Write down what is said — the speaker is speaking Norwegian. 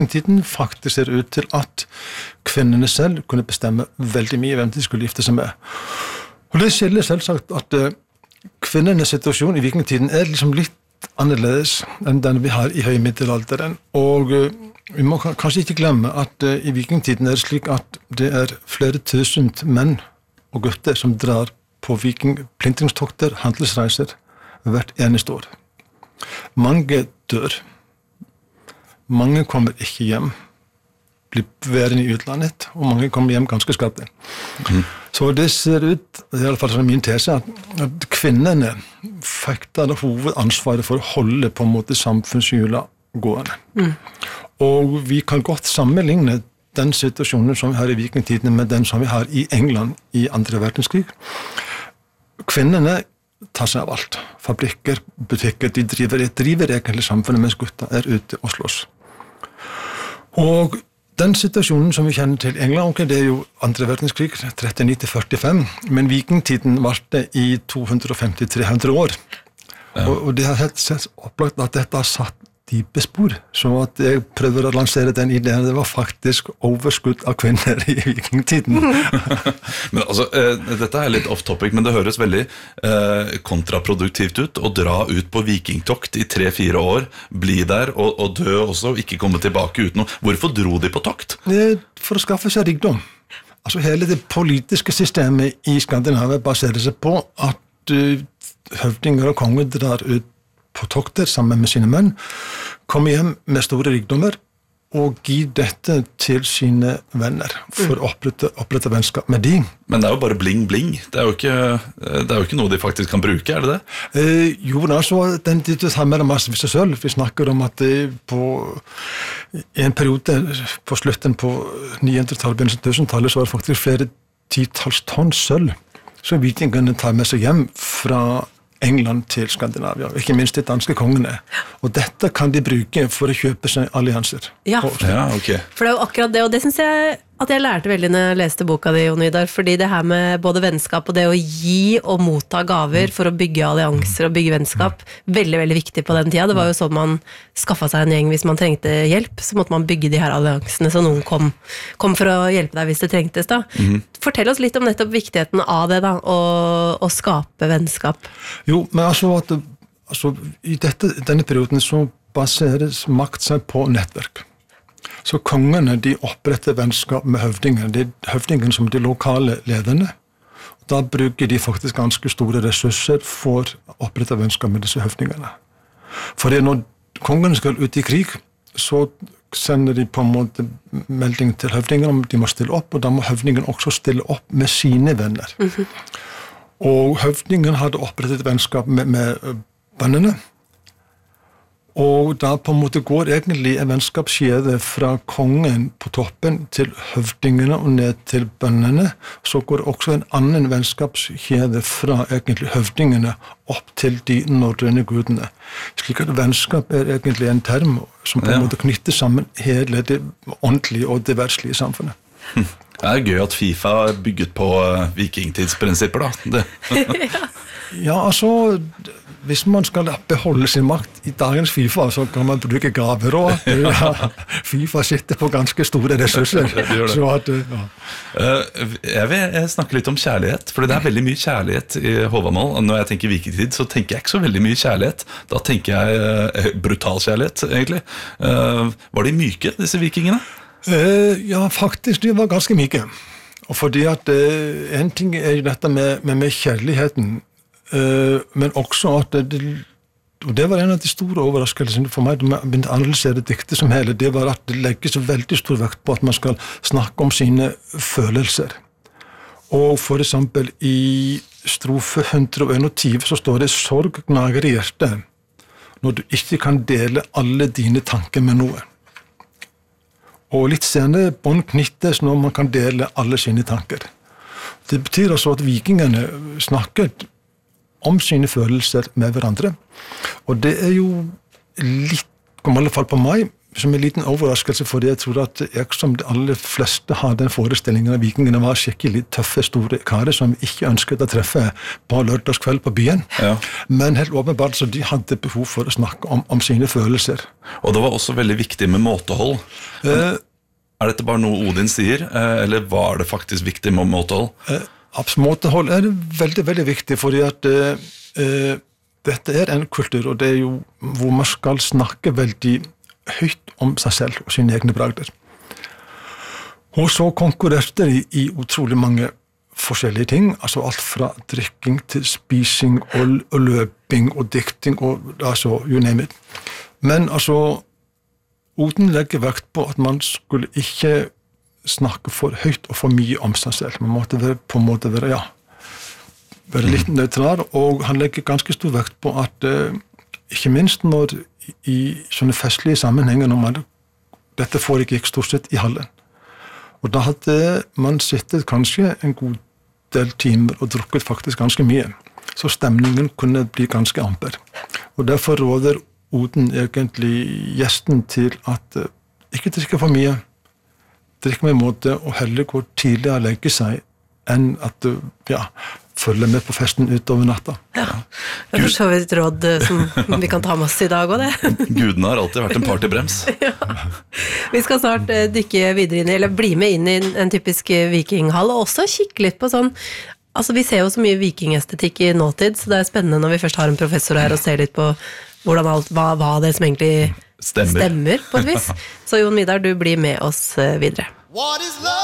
vikingtiden faktisk ser ut til at kvinnene selv kunne bestemme veldig mye hvem de skulle gifte seg med. Og det skiller selvsagt at kvinnenes situasjon i vikingtiden liksom litt annerledes enn den vi har i høymiddelalderen. Og vi må kanskje ikke glemme at i vikingtiden det slik at det flere tusen menn og gutter som drar på plyndringstokter, handelsreiser hvert eneste år. Mange dør. Mange kommer ikke hjem, blir værende i utlandet, og mange kommer hjem ganske skadde. Så det ser ut, det i alle fall min tese, at kvinnene fikk da hovedansvaret for å holde på en måte samfunnshjula gående. Og vi kan godt sammenligne den situasjonen som vi har i vikingtiden med den som vi har i England i andre verdenskrig. Kvinnene tar seg av alt. Fabrikker, butikker, de driver egentlig samfunnet mens gutta ute og slåss. Og den situasjonen som vi kjenner til i England, det jo andre verdenskrig, 39-45, men vikingtiden varte i 250-300 år. Ja. Og det har helt sett opplagt at dette har satt dype spor, så at jeg prøver å lansere den ideen, det var faktisk overskudd av kvinner i vikingtiden. Men altså, dette litt off-topic, men det høres veldig kontraproduktivt ut å dra ut på vikingtokt i 3-4 år, bli der og dø også, ikke komme tilbake uten noe. Hvorfor dro de på tokt? For å skaffe seg rikdom. Altså hele det politiske systemet i Skandinavia baserer seg på at høvdinger og konger drar ut på tokter sammen med sine menn, kommer hjem med store rikdommer og gir dette til sine venner for å opprette vennskap med de. Men det jo bare bling-bling. Det jo ikke noe de faktisk kan bruke, det det? Jo, altså, den du tar med deg massevis av sølv. Vi snakker om at på en periode på slutten på 900-tallet, begynnelsen av 1000-tallet, så var det faktisk flere titalls tonn sølv. Så vikingene tar med seg hjem fra England til Skandinavia, ikke minst de danske kongene. Og dette kan de bruke for å kjøpe seg allianser. Ja, okay. For det jo akkurat det, og det synes jeg at jeg lærte veldig når jeg leste boka di, Jon Idar, fordi det her med både vennskap og det å gi og motta gaver for å bygge allianser og bygge vennskap, veldig, veldig viktig på den tida. Det var jo sånn man skaffet seg en gjeng hvis man trengte hjelp, så måtte man bygge de her alliansene, så noen kom for å hjelpe deg hvis det trengtes da. Fortell oss litt om nettopp viktigheten av det da, å skape vennskap. Jo, men altså i denne perioden så baseres makt seg på nettverk. Så kongene, de oppretter vennskap med høvdingen. Det høvdingen som de lokale lederne. Da bruker de faktisk ganske store ressurser for å opprette vennskap med disse høvdingene. For når kongene skal ut i krig, så sender de på en måte melding til høvdingen om de må stille opp, og da må høvdingen også stille opp med sine venner. Og høvdingen hadde opprettet vennskap med bøndene, og da på en måte går egentlig en vennskapskjede fra kongen på toppen til høvdingene og ned til bøndene. Så går også en annen vennskapskjede fra egentlig høvdingene opp til de norrøne gudene. Slik at vennskap egentlig en term som på en måte knytter sammen hele det åndelige og det verdslige samfunnet. Det gøy at FIFA bygget på vikingtidsprinsipper da. Ja, altså hvis man skal beholde sin makt i dagens FIFA, så kan man bruke gaver også. FIFA sitter på ganske store ressurser. Så at, Jeg vil snakke litt om kjærlighet, for det veldig mye kjærlighet i Håvamål. Når jeg tenker vikingtid, så tenker jeg ikke så veldig mye kjærlighet. Da tenker jeg brutal kjærlighet, egentlig. Var de myke, disse vikingene? Ja, faktisk, de var ganske myke. Og fordi at en ting jo dette med kjærligheten, men også at det var en av de store overraskelsene for meg da jeg begynte å analysere diktet som hele, det var at det legges veldig stor vekt på at man skal snakke om sine følelser. Og for eksempel i strofe 121 så står det sorg gnager i hjertet når du ikke kan dele alle dine tanker med noe. Og litt senere bånd knyttes når man kan dele alle sine tanker. Det betyr altså at vikingene snakket om sine følelser med hverandre. Og det jo litt, kom i alle fall på meg, som en liten overraskelse, fordi jeg tror at jeg som de aller fleste har den forestillingen at vikingene var skikkelig tøffe, store karer som ikke ønsket å treffe på lørdagskveld på byen. Ja. Men helt åpenbart så de hadde behov for å snakke om sine følelser. Og det var også veldig viktig med måtehold. Dette bare noe Odin sier, eller var det faktisk viktig med måtehold? Måtehold veldig, veldig viktig, fordi at dette en kultur, og det jo hvor man skal snakke veldig høyt om seg selv og sine egne bragder. Og så konkurrerte de i utrolig mange forskjellige ting, altså alt fra drikking til spising og løping og dikting og altså, you name it. Men altså, Odin legger vekt på at man skulle ikke snakke for høyt og for mye om seg selv. Man måtte på en måte være litt nøytral, og han legger ganske stor vekt på at ikke minst når i sånne festlige sammenhenger når dette foregikk stort sett i hallen. Og da hadde man sittet kanskje en god del timer og drukket faktisk ganske mye. Så stemningen kunne bli ganske amper. Og derfor råder Odin egentlig gjesten til at ikke drikke for mye, drikke med måte og heller gå tidligere og legge seg enn at følge med på festen utover natta. Ja, det så vidt råd som vi kan ta med oss i dag også, det. Gudene har alltid vært en partybrems. Ja. Vi skal snart dykke videre inn i, eller bli med inn i en typisk vikinghall, og også kikke litt på sånn, altså vi ser jo så mye vikingestetikk i nåtid, så det spennende når vi først har en professor her og ser litt på hva det som egentlig stemmer på et vis. Så Jon Vidar, du blir med oss videre.